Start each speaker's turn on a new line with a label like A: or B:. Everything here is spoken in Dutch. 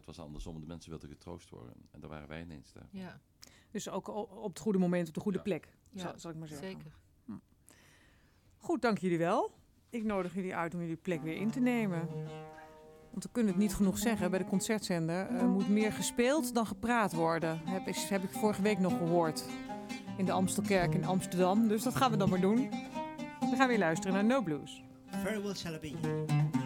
A: was andersom. De mensen wilden getroost worden. En daar waren wij ineens daar.
B: Ja.
C: Dus ook op het goede moment, op de goede plek, zal ik maar zeggen.
B: Zeker.
C: Goed, dank jullie wel. Ik nodig jullie uit om jullie plek weer in te nemen. Want we kunnen het niet genoeg zeggen. Bij de concertzender moet meer gespeeld dan gepraat worden. Heb ik vorige week nog gehoord. In de Amstelkerk in Amsterdam. Dus dat gaan we dan maar doen. We gaan weer luisteren naar No Blues.
D: Farewell shall I be.